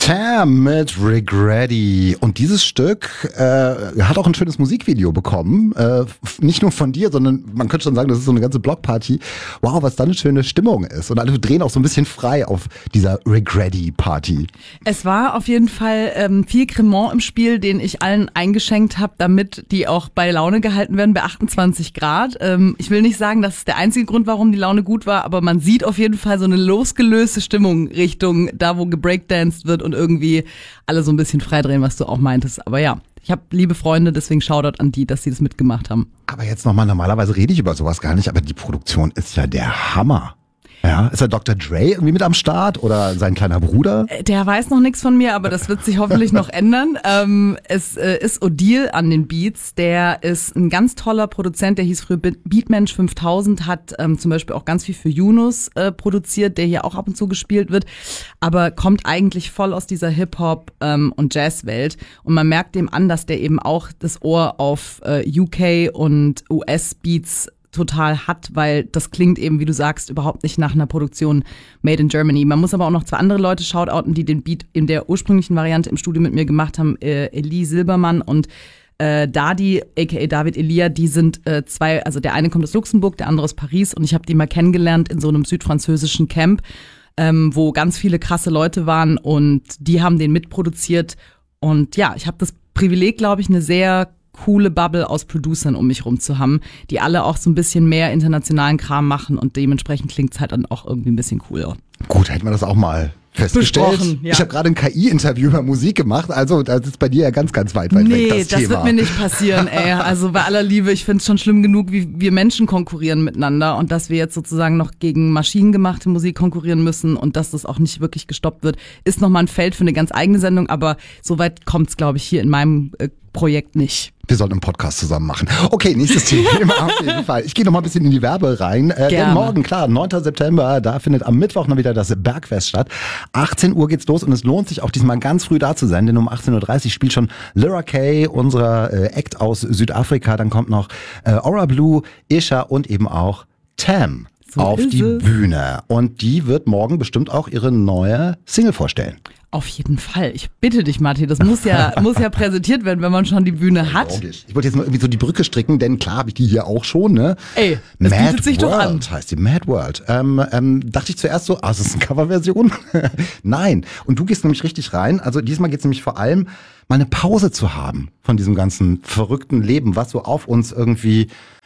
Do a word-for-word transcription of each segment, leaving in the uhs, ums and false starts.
Tam mit Regretty. Und dieses Stück äh, hat auch ein schönes Musikvideo bekommen. Äh, nicht nur von dir, sondern man könnte schon sagen, das ist so eine ganze Blockparty. Wow, was da eine schöne Stimmung ist. Und alle drehen auch so ein bisschen frei auf dieser Regretty-Party. Es war auf jeden Fall ähm, viel Cremant im Spiel, den ich allen eingeschenkt habe, damit die auch bei Laune gehalten werden bei achtundzwanzig Grad. Ähm, ich will nicht sagen, dass es der einzige Grund, warum die Laune gut war, aber man sieht auf jeden Fall so eine losgelöste Stimmung Richtung da, wo gebreakdanced wird und irgendwie alle so ein bisschen freidrehen, was du auch meintest. Aber ja, ich habe liebe Freunde, deswegen Shoutout an die, dass sie das mitgemacht haben. Aber jetzt nochmal, normalerweise rede ich über sowas gar nicht, aber die Produktion ist ja der Hammer. Ja, ist der Doktor Dre irgendwie mit am Start oder sein kleiner Bruder? Der weiß noch nichts von mir, aber das wird sich hoffentlich noch ändern. Ähm, es äh, ist Odile an den Beats, der ist ein ganz toller Produzent, der hieß früher Beatmensch fünftausend, hat ähm, zum Beispiel auch ganz viel für Yunus äh, produziert, der hier auch ab und zu gespielt wird, aber kommt eigentlich voll aus dieser Hip-Hop- ähm, und Jazz-Welt und man merkt dem an, dass der eben auch das Ohr auf äh, U K und U S-Beats total hat, weil das klingt eben, wie du sagst, überhaupt nicht nach einer Produktion made in Germany. Man muss aber auch noch zwei andere Leute shoutouten, die den Beat in der ursprünglichen Variante im Studio mit mir gemacht haben, äh, Elie Silbermann und äh, Dadi, aka David Elia, die sind äh, zwei, also der eine kommt aus Luxemburg, der andere aus Paris und ich habe die mal kennengelernt in so einem südfranzösischen Camp, ähm, wo ganz viele krasse Leute waren und die haben den mitproduziert und ja, ich habe das Privileg, glaube ich, eine sehr coole Bubble aus Producern um mich rum zu haben, die alle auch so ein bisschen mehr internationalen Kram machen und dementsprechend klingt's halt dann auch irgendwie ein bisschen cooler. Gut, hätten wir das auch mal festgestellt. Ja. Ich habe gerade ein K I-Interview über Musik gemacht, also das ist bei dir ja ganz, ganz weit, weit nee, weg, das, das Thema. Nee, das wird mir nicht passieren, ey. Also bei aller Liebe, ich finde es schon schlimm genug, wie wir Menschen konkurrieren miteinander und dass wir jetzt sozusagen noch gegen maschinengemachte Musik konkurrieren müssen und dass das auch nicht wirklich gestoppt wird, ist nochmal ein Feld für eine ganz eigene Sendung, aber soweit kommt's, glaube ich, hier in meinem äh, Projekt nicht. Wir sollten einen Podcast zusammen machen. Okay, nächstes Thema auf jeden Fall. Ich gehe noch mal ein bisschen in die Werbe rein. Äh, denn morgen, klar, neunter September, da findet am Mittwoch noch wieder das Bergfest statt. achtzehn Uhr geht's los und es lohnt sich auch diesmal ganz früh da zu sein, denn um achtzehn Uhr dreißig spielt schon Lyra Kay, unser äh, Act aus Südafrika. Dann kommt noch äh, Aura Blue, Isha und eben auch Tam so auf die es. Bühne. Und die wird morgen bestimmt auch ihre neue Single vorstellen. Auf jeden Fall. Ich bitte dich, Martin, das muss ja muss ja präsentiert werden, wenn man schon die Bühne hat. Logisch. Ich wollte jetzt mal irgendwie so die Brücke stricken, denn klar habe ich die hier auch schon, ne? Ey, das Mad bietet sich World doch an. Heißt die Mad World. Ähm, ähm, dachte ich zuerst so, ah, ist das eine Coverversion? Nein. Und du gehst nämlich richtig rein. Also diesmal geht es nämlich vor allem, mal eine Pause zu haben von diesem ganzen verrückten Leben, was so auf uns irgendwie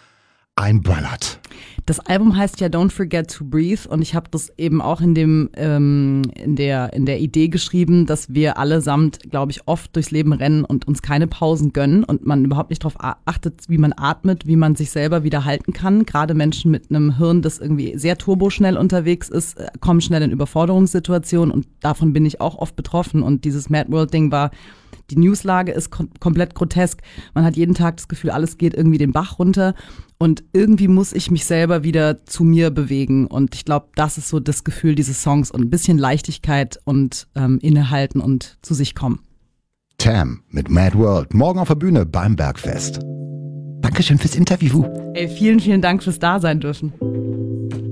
einballert. Das Album heißt ja Don't Forget to Breathe und ich habe das eben auch in dem ähm, in der in der Idee geschrieben, dass wir allesamt, glaube ich, oft durchs Leben rennen und uns keine Pausen gönnen und man überhaupt nicht darauf achtet, wie man atmet, wie man sich selber wieder halten kann. Gerade Menschen mit einem Hirn, das irgendwie sehr turboschnell unterwegs ist, kommen schnell in Überforderungssituationen und davon bin ich auch oft betroffen und dieses Mad World Ding war, die Newslage ist kom- komplett grotesk. Man hat jeden Tag das Gefühl, alles geht irgendwie den Bach runter. Und irgendwie muss ich mich selber wieder zu mir bewegen. Und ich glaube, das ist so das Gefühl dieses Songs. Und ein bisschen Leichtigkeit und ähm, innehalten und zu sich kommen. Tam mit Mad World. Morgen auf der Bühne beim Bergfest. Dankeschön fürs Interview. Ey, vielen, vielen Dank fürs Dasein dürfen.